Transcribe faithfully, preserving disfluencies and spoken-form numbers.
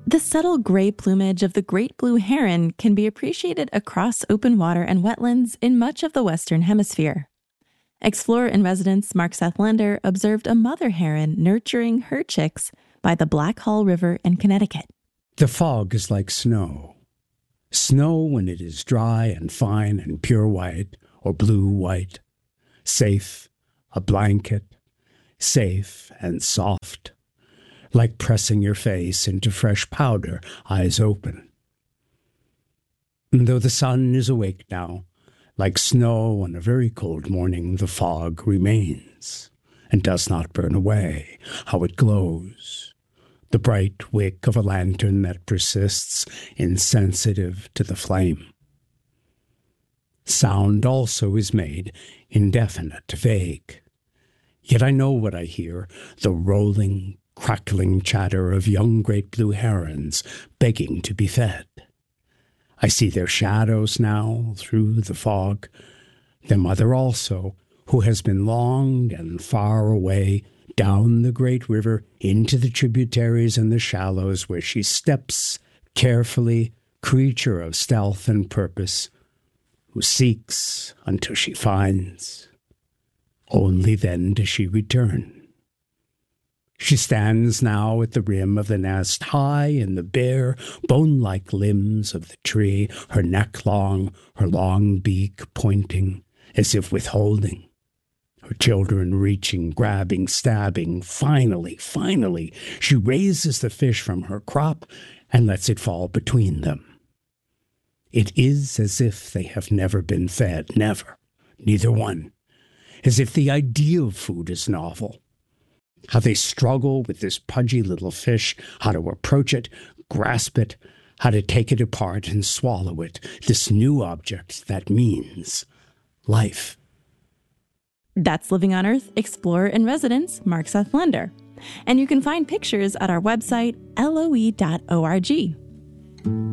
The subtle gray plumage of the great blue heron can be appreciated across open water and wetlands in much of the Western Hemisphere. Explorer-in-residence Mark Sathlander observed a mother heron nurturing her chicks by the Black Hall River in Connecticut. The fog is like snow. Snow when it is dry and fine and pure white or blue-white. Safe, a blanket, safe and soft. Like pressing your face into fresh powder, eyes open. And though the sun is awake now, like snow on a very cold morning, the fog remains and does not burn away. How it glows. The bright wick of a lantern that persists, insensitive to the flame. Sound also is made indefinite, vague. Yet I know what I hear, the rolling, crackling chatter of young great blue herons begging to be fed. I see their shadows now through the fog, their mother also, who has been long and far away down the great river into the tributaries and the shallows where she steps carefully, creature of stealth and purpose, who seeks until she finds. Only then does she return. She stands now at the rim of the nest, high in the bare, bone-like limbs of the tree, her neck long, her long beak pointing, as if withholding. Her children reaching, grabbing, stabbing. Finally, finally, she raises the fish from her crop and lets it fall between them. It is as if they have never been fed, never, neither one. As if the idea of food is novel. How they struggle with this pudgy little fish, how to approach it, grasp it, how to take it apart and swallow it, this new object that means life. That's Living on Earth Explorer-in-Residence Mark Sathlander. And you can find pictures at our website, L O E dot org.